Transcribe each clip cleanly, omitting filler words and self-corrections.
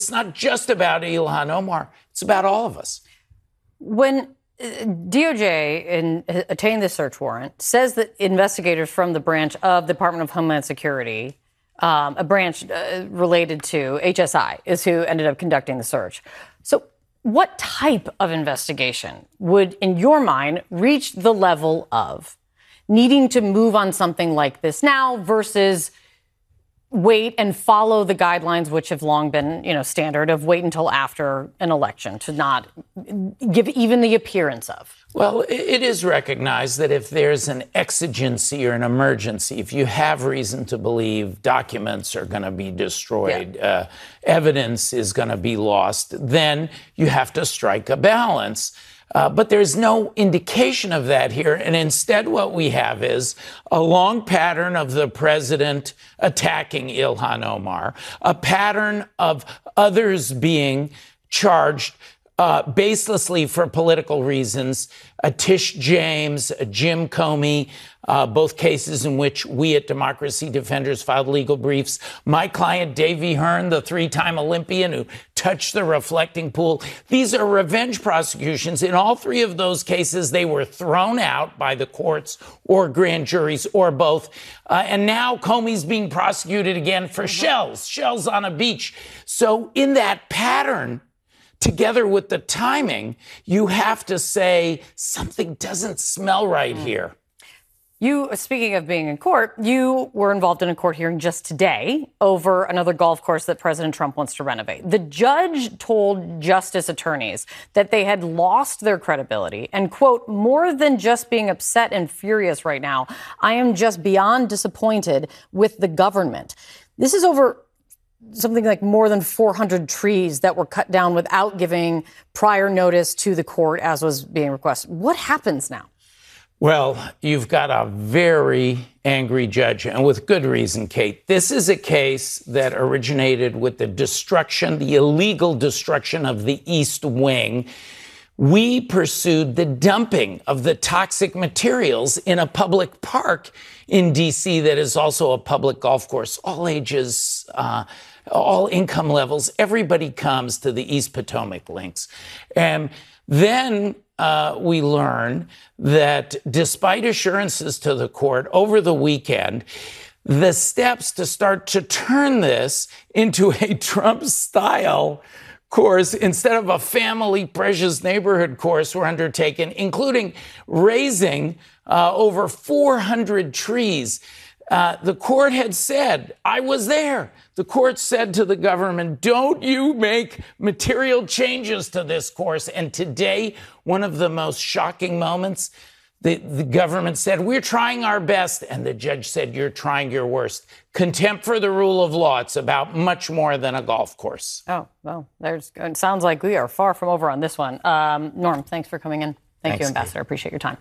It's not just about Ilhan Omar. It's about all of us. When DOJ obtained the search warrant, says that investigators from the branch of the Department of Homeland Security, a branch related to HSI, is who ended up conducting the search. So what type of investigation would, in your mind, reach the level of needing to move on something like this now versus wait and follow the guidelines, which have long been, standard of wait until after an election to not give even the appearance of? Well, it is recognized that if there's an exigency or an emergency, if you have reason to believe documents are going to be destroyed, evidence is going to be lost, then you have to strike a balance. But there's no indication of that here. And instead, what we have is a long pattern of the president attacking Ilhan Omar, a pattern of others being charged baselessly for political reasons. Tish James, Jim Comey, both cases in which we at Democracy Defenders filed legal briefs. My client, Davey Hearn, the three-time Olympian who touched the reflecting pool. These are revenge prosecutions. In all three of those cases, they were thrown out by the courts or grand juries or both. And now Comey's being prosecuted again for shells on a beach. So in that pattern, together with the timing, you have to say something doesn't smell right here. You, speaking of being in court, you were involved in a court hearing just today over another golf course that President Trump wants to renovate. The judge told justice attorneys that they had lost their credibility and, quote, more than just being upset and furious right now, I am just beyond disappointed with the government. This is over something like more than 400 trees that were cut down without giving prior notice to the court, as was being requested. What happens now? Well, you've got a very angry judge, and with good reason, Kate. This is a case that originated with the illegal destruction of the East Wing. We pursued the dumping of the toxic materials in a public park in D.C. that is also a public golf course, all ages, all income levels. Everybody comes to the East Potomac Links. And then we learn that despite assurances to the court over the weekend, the steps to start to turn this into a Trump-style course instead of a family precious neighborhood course were undertaken, including raising over 400 trees. The court had said, I was there. The court said to the government, don't you make material changes to this course. And today, one of the most shocking moments, the government said, we're trying our best. And the judge said, you're trying your worst. Contempt for the rule of law. It's about much more than a golf course. Oh, well, it sounds like we are far from over on this one. Norm, thanks for coming in. Thank you, Ambassador. I appreciate your time.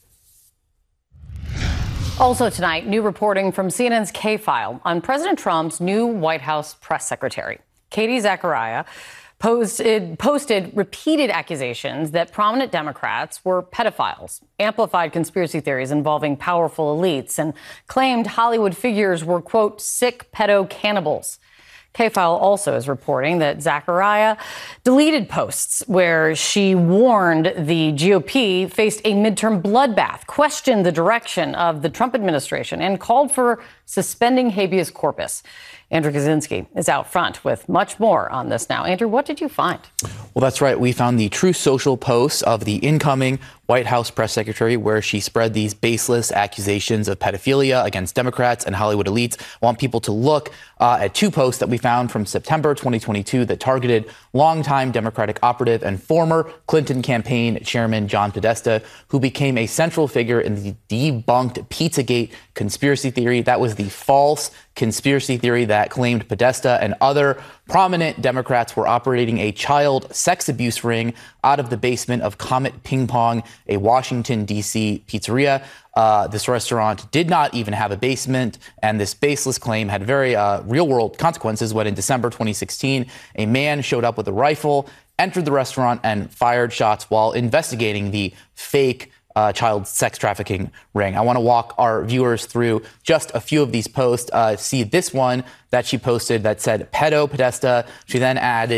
Also tonight, new reporting from CNN's K-File on President Trump's new White House press secretary. Katie Zachariah posted repeated accusations that prominent Democrats were pedophiles, amplified conspiracy theories involving powerful elites, and claimed Hollywood figures were, quote, sick pedo cannibals. K-File also is reporting that Zachariah deleted posts where she warned the GOP faced a midterm bloodbath, questioned the direction of the Trump administration, and called for suspending habeas corpus. Andrew Kaczynski is out front with much more on this now. Andrew, what did you find? Well, that's right. We found the Truth Social posts of the incoming White House press secretary, where she spread these baseless accusations of pedophilia against Democrats and Hollywood elites. I want people to look at two posts that we found from September 2022 that targeted longtime Democratic operative and former Clinton campaign chairman John Podesta, who became a central figure in the debunked Pizzagate conspiracy theory. That was the false conspiracy theory that claimed Podesta and other prominent Democrats were operating a child sex abuse ring out of the basement of Comet Ping Pong, a Washington, D.C. pizzeria. This restaurant did not even have a basement, and this baseless claim had very real-world consequences when in December 2016, a man showed up with a rifle, entered the restaurant, and fired shots while investigating the fake child sex trafficking ring. I want to walk our viewers through just a few of these posts. See this one that she posted that said pedo Podesta. She then added